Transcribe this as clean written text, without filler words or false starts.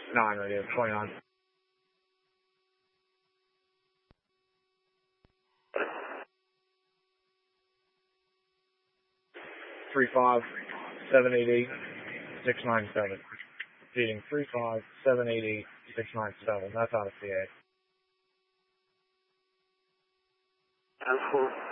9 radio, 29. 35 788 697. Repeating 35 788 697. That's out of CA. 10-4.